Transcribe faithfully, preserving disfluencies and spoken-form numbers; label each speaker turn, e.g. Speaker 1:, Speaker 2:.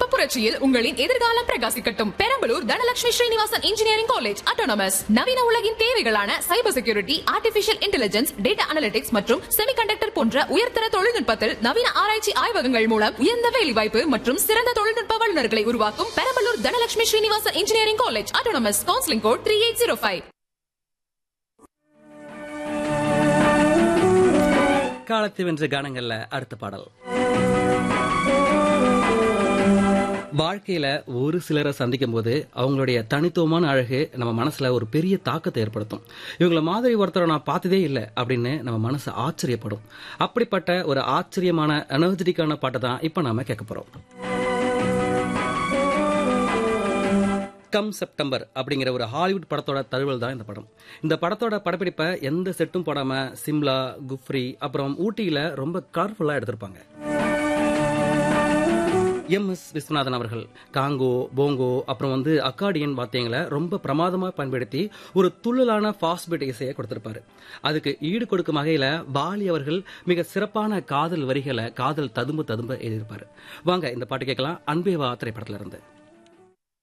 Speaker 1: தொழில்நுட்ப புரட்சியில் உங்களின் எதிர்காலம் பிரகாசிக்கட்டும். Perambalur Dhanalakshmi Srinivasan engineering college autonomous. நவீன உலகின் தேவைகளான cyber security, artificial intelligence, data analytics மற்றும் செமிகண்டக்டர் போன்ற உயர்தர தொழில்நுட்பத்தில் நவீன ஆராய்ச்சி ஆய்வகங்கள் மூலம் உயர்ந்த வேலைவாய்ப்பு மற்றும் சிறந்த தொழில்நுட்ப வல்லுநர்களை உருவாக்கும் Perambalur Dhanalakshmi Srinivasan engineering college autonomous. Counselling code three eight zero five.
Speaker 2: காலத்தை வென்ற கானங்கள்ல அடுத்த பாடல். வாழ்க்கையில ஒரு சிலரை சந்திக்கும் போது அவங்களுடைய தனித்துவமான அழகு நம்ம மனசுல ஒரு பெரிய தாக்கத்தை ஏற்படுத்தும். இவங்கள மாதிரி ஒருத்தரை நான் பார்த்ததே இல்லை அப்படின்னு நம்ம மனசு ஆச்சரியப்படும். அப்படிப்பட்ட ஒரு ஆச்சரியமான எனர்ஜெட்டிக்கான பாட்டை தான் இப்ப நாம கேட்க போறோம். கம் செப்டம்பர் அப்படிங்கிற ஒரு ஹாலிவுட் படத்தோட தழுவல் தான் இந்த படம். இந்த படத்தோட படப்பிடிப்பை எந்த செட்டும் போடாம சிம்லா, குஃப்ரி, அப்புறம் ஊட்டியில ரொம்ப கலர்ஃபுல்லா எடுத்திருப்பாங்க. எம் எஸ் விஸ்வநாதன் அவர்கள் காங்கோ, போங்கோ, அப்புறம் வந்து அக்கார்டியன் வாத்தியங்களை ரொம்ப பிரமாதமா பயன்படுத்தி ஒரு துள்ளலான ஃபாஸ்ட் பீட் இசையை கொடுத்திருப்பாரு. அதுக்கு ஈடு கொடுக்கும் வகையில பாலி அவர்கள் மிக சிறப்பான காதல் வரிகளை காதல் ததும்பு ததும்ப எழுதியிருப்பாரு. வாங்க இந்த பாட்டு கேட்கலாம். அன்பேவா திரைப்படத்துல இருந்து.